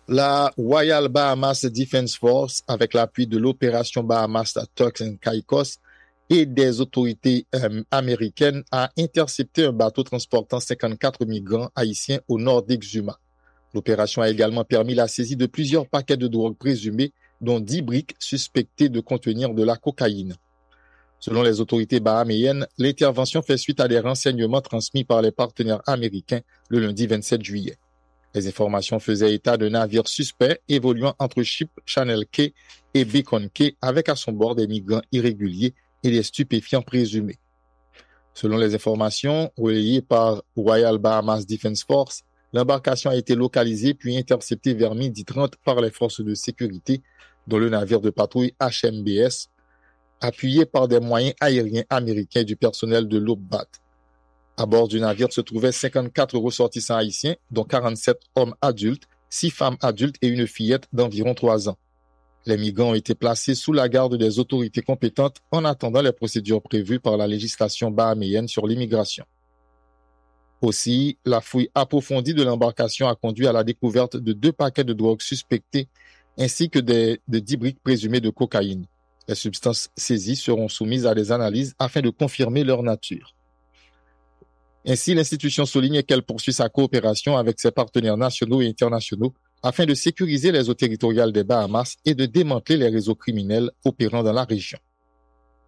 La Royal Bahamas Defense Force, avec l'appui de l'opération Bahamas Turks and Caicos et des autorités américaines, a intercepté un bateau transportant 54 migrants haïtiens au nord d'Exuma. L'opération a également permis la saisie de plusieurs paquets de drogue présumés, dont 10 briques suspectées de contenir de la cocaïne. Selon les autorités bahaméennes, l'intervention fait suite à des renseignements transmis par les partenaires américains le lundi 27 juillet. Les informations faisaient état d'un navire suspect évoluant entre Ship Channel Key et Beacon Key avec à son bord des migrants irréguliers et des stupéfiants présumés. Selon les informations relayées par Royal Bahamas Defense Force, l'embarcation a été localisée puis interceptée vers 12h30 par les forces de sécurité, dont le navire de patrouille HMBS, appuyé par des moyens aériens américains et du personnel de l'OPBAT. À bord du navire se trouvaient 54 ressortissants haïtiens, dont 47 hommes adultes, 6 femmes adultes et une fillette d'environ 3 ans. Les migrants ont été placés sous la garde des autorités compétentes en attendant les procédures prévues par la législation bahaméenne sur l'immigration. Aussi, la fouille approfondie de l'embarcation a conduit à la découverte de 2 paquets de drogue suspectés ainsi que de 10 briques présumées de cocaïne. Les substances saisies seront soumises à des analyses afin de confirmer leur nature. Ainsi, l'institution souligne qu'elle poursuit sa coopération avec ses partenaires nationaux et internationaux afin de sécuriser les eaux territoriales des Bahamas et de démanteler les réseaux criminels opérant dans la région.